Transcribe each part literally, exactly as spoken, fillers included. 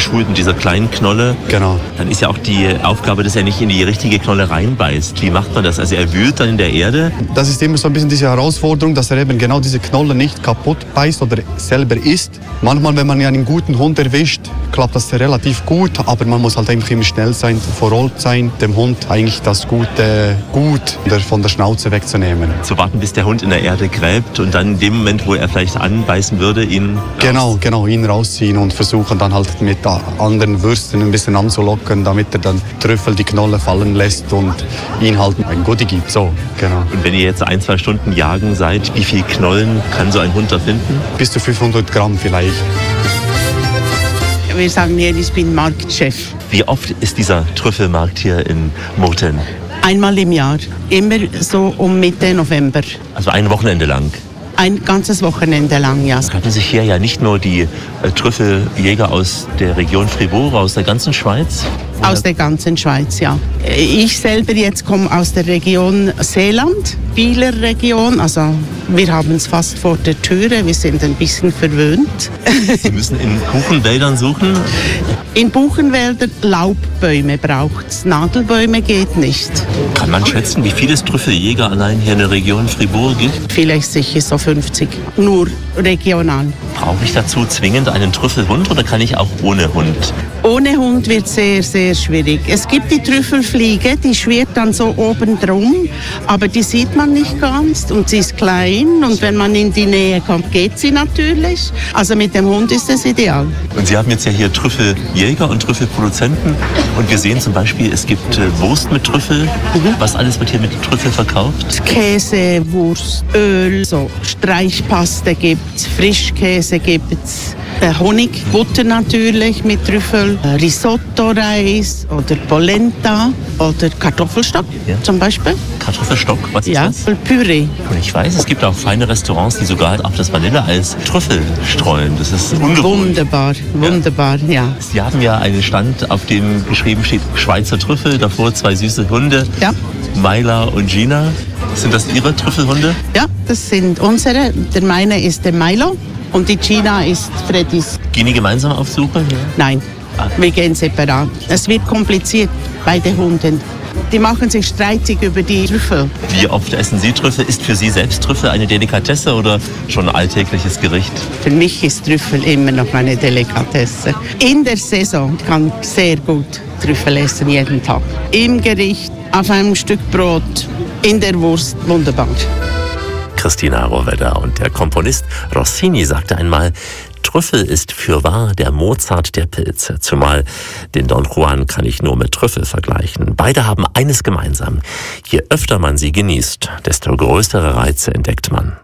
geschult mit dieser kleinen Knolle. Genau. Dann ist ja auch die Aufgabe, dass er nicht in die richtige Knolle reinbeißt. Wie macht man das? Also er wühlt dann in der Erde? Das ist immer so ein bisschen diese Herausforderung, dass er eben genau diese Knolle nicht kaputt beißt oder selber isst. Manchmal, wenn man ja einen guten Hund erwischt, klappt das relativ gut, aber man muss halt einfach immer schnell sein, verrollt sein, dem Hund eigentlich das gute Gut von der Schnauze wegzunehmen. Zu warten, bis der Hund in der Erde gräbt und dann in dem Moment, wo er vielleicht anbeißen würde, ihn raus. Genau, genau, ihn rausziehen und versuchen dann halt mit anderen Würsten ein bisschen anzulocken, damit er dann Trüffel die Knolle fallen lässt und ihn halt ein Goodie gibt. So, genau. Und wenn ihr jetzt ein, zwei Stunden jagen seid, wie viele Knollen kann so ein Hund da finden? Bis zu fünfhundert Gramm vielleicht. Wir sagen hier, ich bin Marktchef. Wie oft ist dieser Trüffelmarkt hier in Murten? Einmal im Jahr, immer so um Mitte November. Also ein Wochenende lang? Ein ganzes Wochenende lang, ja. Es hatten sich hier ja nicht nur die äh, Trüffeljäger aus der Region Fribourg, aus der ganzen Schweiz? Aus der ganzen Schweiz, ja. Ich selber jetzt komme aus der Region Seeland, Bieler Region. Also wir haben es fast vor der Türe, wir sind ein bisschen verwöhnt. Sie müssen in Buchenwäldern suchen? In Buchenwäldern Laubbäume braucht es, Nadelbäume geht nicht. Kann man schätzen, wie viele Trüffeljäger allein hier in der Region Fribourg gibt? Vielleicht sicher so fünfzig, nur regional. Brauche ich dazu zwingend einen Trüffelhund oder kann ich auch ohne Hund? Ohne Hund wird sehr, sehr schwierig. Es gibt die Trüffelfliege, die schwirrt dann so oben drum, aber die sieht man nicht ganz und sie ist klein und wenn man in die Nähe kommt, geht sie natürlich. Also mit dem Hund ist es ideal. Und Sie haben jetzt ja hier Trüffeljäger und Trüffelproduzenten und wir sehen zum Beispiel, es gibt äh, Wurst mit Trüffel. Mhm. Was alles wird hier mit Trüffel verkauft? Käse, Wurst, Öl, so Streichpaste gibt's, Frischkäse gibt's. Honig, Butter natürlich mit Trüffel, Risotto-Reis oder Polenta oder Kartoffelstock ja. zum Beispiel. Kartoffelstock, was ist ja, das? Püree. Und ich weiß, es gibt auch feine Restaurants, die sogar auf das Vanilleeis Trüffel streuen. Das ist ungewohnt. Wunderbar, wunderbar, ja. ja. Sie haben ja einen Stand, auf dem geschrieben steht Schweizer Trüffel, davor zwei süße Hunde, ja. Myla und Gina. Sind das Ihre Trüffelhunde? Ja, das sind unsere. Der meine ist der Milo. Und die Gina ist Freddys. Gehen die gemeinsam auf Suche? Ja. Nein, ah. wir gehen separat. Es wird kompliziert bei den Hunden. Die machen sich streitig über die Trüffel. Wie oft essen Sie Trüffel? Ist für Sie selbst Trüffel eine Delikatesse oder schon ein alltägliches Gericht? Für mich ist Trüffel immer noch eine Delikatesse. In der Saison kann ich sehr gut Trüffel essen, jeden Tag. Im Gericht, auf einem Stück Brot, in der Wurst, wunderbar. Christina Rohwedder und der Komponist Rossini sagte einmal, Trüffel ist fürwahr der Mozart der Pilze, zumal den Don Juan kann ich nur mit Trüffel vergleichen. Beide haben eines gemeinsam, je öfter man sie genießt, desto größere Reize entdeckt man.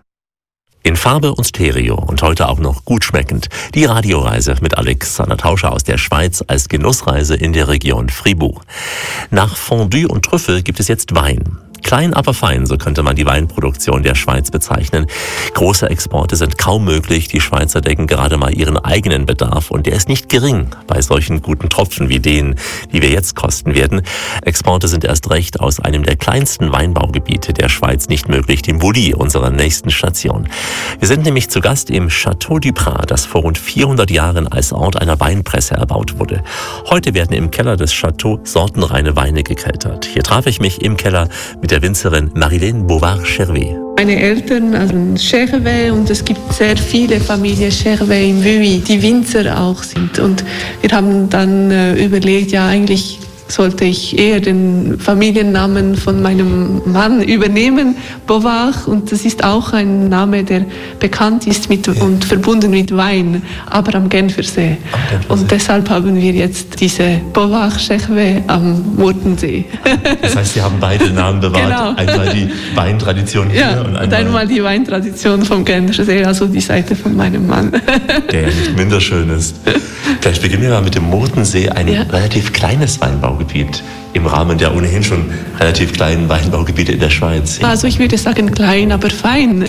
In Farbe und Stereo und heute auch noch gut schmeckend, die Radioreise mit Alexander Tauscher aus der Schweiz als Genussreise in der Region Fribourg. Nach Fondue und Trüffel gibt es jetzt Wein. Klein, aber fein, so könnte man die Weinproduktion der Schweiz bezeichnen. Große Exporte sind kaum möglich. Die Schweizer decken gerade mal ihren eigenen Bedarf und der ist nicht gering bei solchen guten Tropfen wie denen, die wir jetzt kosten werden. Exporte sind erst recht aus einem der kleinsten Weinbaugebiete der Schweiz nicht möglich, dem Wully, unserer nächsten Station. Wir sind nämlich zu Gast im Château du Prat, das vor rund vierhundert Jahren als Ort einer Weinpresse erbaut wurde. Heute werden im Keller des Châteaux sortenreine Weine gekeltert. Hier traf ich mich im Keller mit der Winzerin Marilène Bovard-Chervet. Meine Eltern also Chervet und es gibt sehr viele Familien Chervet im Wui, die Winzer auch sind. Und wir haben dann äh, überlegt, ja eigentlich sollte ich eher den Familiennamen von meinem Mann übernehmen, Bovard. Und das ist auch ein Name, der bekannt ist mit, und verbunden mit Wein, aber am Genfersee. Am Genfersee. Und deshalb haben wir jetzt diese Bovard-Chervet am Murtensee. Das heißt, Sie haben beide Namen bewahrt. Genau. Einmal die Weintradition hier ja, und einmal, und einmal die Weintradition vom Genfersee, also die Seite von meinem Mann. Der ja nicht minder schön ist. Vielleicht beginnen wir mal mit dem Murtensee, ein ja. relativ kleines Weinbaugebiet im Rahmen der ohnehin schon relativ kleinen Weinbaugebiete in der Schweiz. Also ich würde sagen klein, aber fein.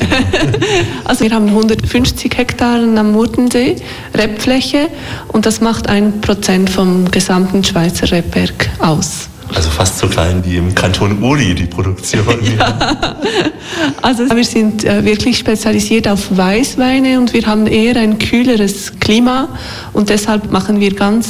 Also wir haben hundertfünfzig Hektar am Murtensee, Rebfläche, und das macht ein Prozent vom gesamten Schweizer Rebwerk aus. Also fast so klein wie im Kanton Uri, die Produktion. Ja. Also wir sind äh, wirklich spezialisiert auf Weißweine und wir haben eher ein kühleres Klima und deshalb machen wir ganz